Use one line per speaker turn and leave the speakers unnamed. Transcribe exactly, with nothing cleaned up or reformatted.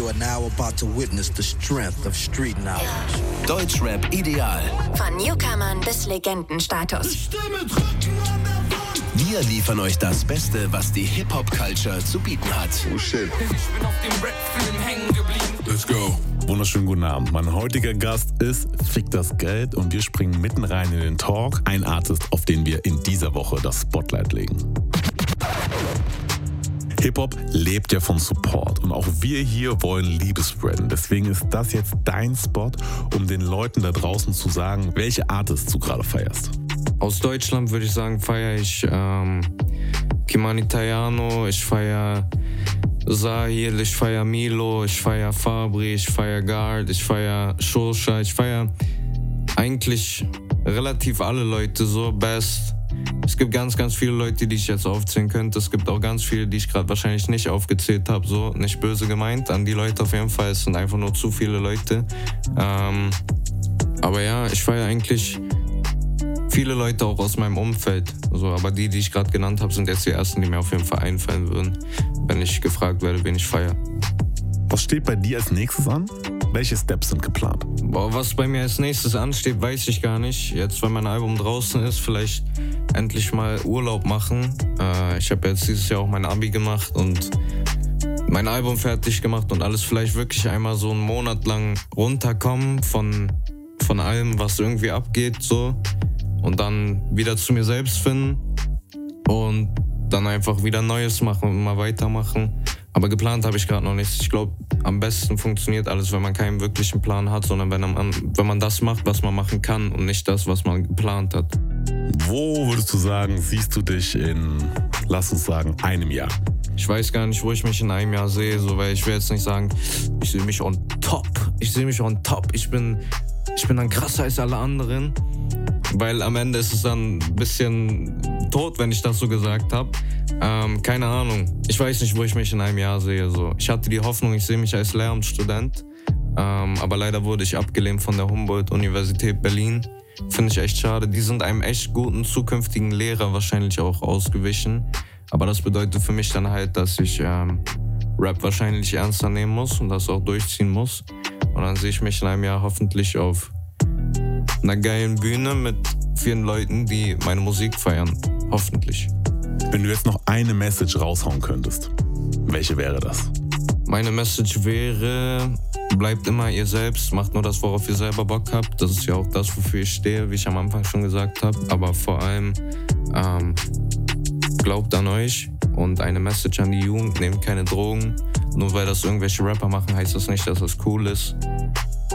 You are now about to witness the strength of street knowledge.
Deutschrap ideal.
Von Newcomern bis Legendenstatus.
Wir liefern euch das Beste, was die Hip-Hop-Culture zu bieten hat.
Oh shit.
Ich bin auf dem Rap-Film hängen geblieben.
Let's go.
Wunderschönen guten Abend. Mein heutiger Gast ist Fick das Geld und wir springen mitten rein in den Talk. Ein Artist, auf den wir in dieser Woche das Spotlight legen. Hip-Hop lebt ja von Support und auch wir hier wollen Liebe spreaden. Deswegen ist das jetzt dein Spot, um den Leuten da draußen zu sagen, welche Artists du gerade feierst.
Aus Deutschland würde ich sagen, feiere ich ähm, Kimani Tayano, ich feiere Sahil, ich feiere Milo, ich feiere Fabri, ich feiere Guard, ich feiere Shosha, ich feiere eigentlich relativ alle Leute, so Best. Es gibt ganz, ganz viele Leute, die ich jetzt aufzählen könnte. Es gibt auch ganz viele, die ich gerade wahrscheinlich nicht aufgezählt habe. So, nicht böse gemeint an die Leute auf jeden Fall. Es sind einfach nur zu viele Leute. Ähm, aber ja, ich feiere eigentlich viele Leute auch aus meinem Umfeld. So, aber die, die ich gerade genannt habe, sind jetzt die ersten, die mir auf jeden Fall einfallen würden, wenn ich gefragt werde, wen ich feiere.
Was steht bei dir als nächstes an? Welche Steps sind geplant?
Boah, was bei mir als nächstes ansteht, weiß ich gar nicht. Jetzt, wenn mein Album draußen ist, vielleicht endlich mal Urlaub machen. Äh, ich habe jetzt dieses Jahr auch mein Abi gemacht und mein Album fertig gemacht und alles vielleicht wirklich einmal so einen Monat lang runterkommen von, von allem, was irgendwie abgeht, so. Und dann wieder zu mir selbst finden und dann einfach wieder Neues machen und mal weitermachen. Aber geplant habe ich gerade noch nichts. Ich glaube, am besten funktioniert alles, wenn man keinen wirklichen Plan hat, sondern wenn man, wenn man das macht, was man machen kann und nicht das, was man geplant hat.
Wo würdest du sagen, siehst du dich in, lass uns sagen, einem Jahr?
Ich weiß gar nicht, wo ich mich in einem Jahr sehe, so, weil ich will jetzt nicht sagen, ich sehe mich on top. Ich sehe mich on top. Ich bin, ich bin dann krasser als alle anderen. Weil am Ende ist es dann ein bisschen tot, wenn ich das so gesagt habe. Ähm, keine Ahnung. Ich weiß nicht, wo ich mich in einem Jahr sehe. So. Ich hatte die Hoffnung, ich sehe mich als Lehramtsstudent. Ähm, aber leider wurde ich abgelehnt von der Humboldt-Universität Berlin. Finde ich echt schade. Die sind einem echt guten zukünftigen Lehrer wahrscheinlich auch ausgewichen. Aber das bedeutet für mich dann halt, dass ich ähm, Rap wahrscheinlich ernster nehmen muss und das auch durchziehen muss. Und dann sehe ich mich in einem Jahr hoffentlich auf einer geilen Bühne mit vielen Leuten, die meine Musik feiern. Hoffentlich.
Wenn du jetzt noch eine Message raushauen könntest, welche wäre das?
Meine Message wäre, bleibt immer ihr selbst, macht nur das, worauf ihr selber Bock habt. Das ist ja auch das, wofür ich stehe, wie ich am Anfang schon gesagt habe. Aber vor allem, ähm, glaubt an euch und eine Message an die Jugend, nehmt keine Drogen. Nur weil das irgendwelche Rapper machen, heißt das nicht, dass das cool ist.